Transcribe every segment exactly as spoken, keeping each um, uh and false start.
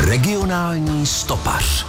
Regionální stopař.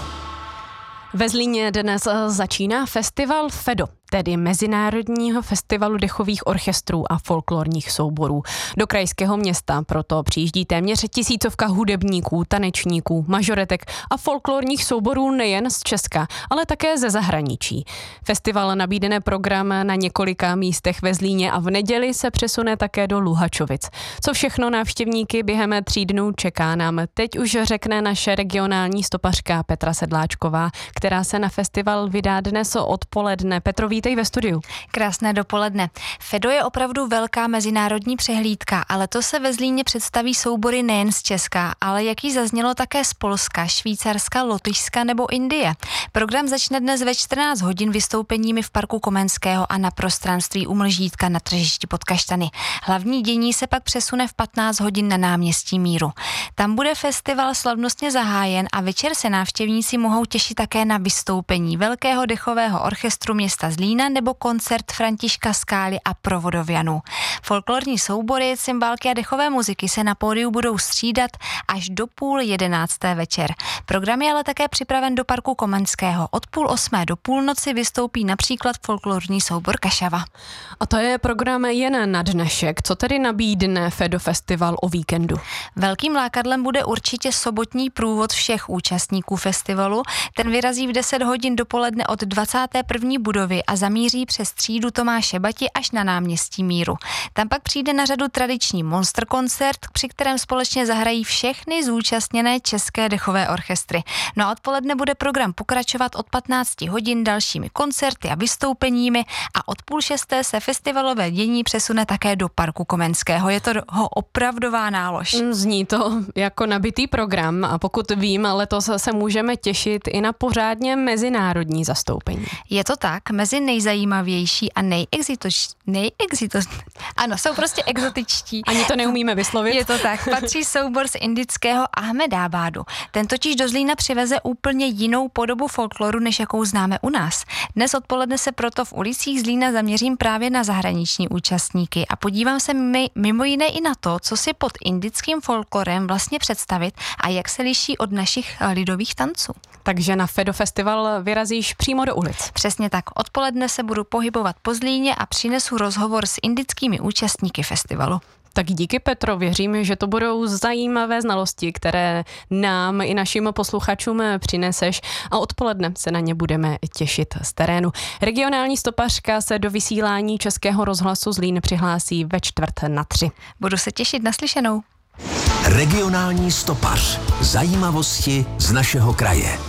Ve Zlíně dnes začíná festival FEDO, tedy Mezinárodního festivalu dechových orchestrů a folklorních souborů. Do krajského města proto přijíždí téměř tisícovka hudebníků, tanečníků, mažoretek a folklorních souborů nejen z Česka, ale také ze zahraničí. Festival nabídne program na několika místech ve Zlíně a v neděli se přesune také do Luhačovic. Co všechno návštěvníky během tří dnů čeká, nám teď už řekne naše regionální stopařka Petra Sedláčková, která se na festival vydá dnes odpoledne. Petro, vítej ve studiu. Krásné dopoledne. FEDO je opravdu velká mezinárodní přehlídka, ale to se ve Zlíně představí soubory nejen z Česka, ale jak jí zaznělo také z Polska, Švýcarska, Lotyšska nebo Indie. Program začne dnes ve čtrnáct hodin vystoupeními v parku Komenského a na prostranství u Mlžítka na tržišti pod Kaštany. Hlavní dění se pak přesune v patnáct hodin na náměstí Míru. Tam bude festival slavnostně zahájen a večer se návštěvníci mohou těšit také na vystoupení Velkého dechového orchestru města Zlína nebo koncert Františka Skály a Provodovianů. Folklorní soubory, cymbálky a dechové muziky se na pódiu budou střídat až do půl jedenácté večer. Program je ale také připraven do parku Komenského. Od půl osmé do půlnoci vystoupí například folklorní soubor Kašava. A to je program jen na dnešek. Co tedy nabídne FEDO Festival o víkendu? Velkým lákadlem bude určitě sobotní průvod všech účastníků festivalu. Ten vyrazí v deset hodin dopoledne od dvacáté první budovy a zamíří přes třídu Tomáše Bati až na náměstí Míru. Tam pak přijde na řadu tradiční monster koncert, při kterém společně zahrají všechny zúčastněné české dechové orchestry. No a odpoledne bude program pokračovat od patnácti hodin dalšími koncerty a vystoupeními a od půl šesté se festivalové dění přesune také do parku Komenského. Je to ho opravdová nálož. Zní to jako nabitý program a pokud vím, letos se můžeme těšit i na pořádně mezinárodní zastoupení. Je to tak, mezi nejzajímavější a nejexitoč... nejexitoč... Ano, jsou prostě exotičtí. Ani to neumíme vyslovit. Je to tak, patří soubor z indického Ahmedábádu. Ten totiž do Zlína přiveze úplně jinou podobu folkloru, než jakou známe u nás. Dnes odpoledne se proto v ulicích Zlína zaměřím právě na zahraniční účastníky a podívám se mi, mimo jiné i na to, co si pod indickým folklorem vlastně představit a jak se liší od našich lidových tanců. Takže na FEDO Festival vyrazíš přímo do ulic. Přesně tak. Odpoledne se budu pohybovat po Zlíně a přinesu rozhovor s indickými účastníky festivalu. Tak díky, Petro, věřím, že to budou zajímavé znalosti, které nám i našim posluchačům přineseš a odpoledne se na ně budeme těšit z terénu. Regionální stopařka se do vysílání Českého rozhlasu Zlín přihlásí ve čtvrt na tři. Budu se těšit na slyšenou. Regionální stopař. Zajímavosti z našeho kraje.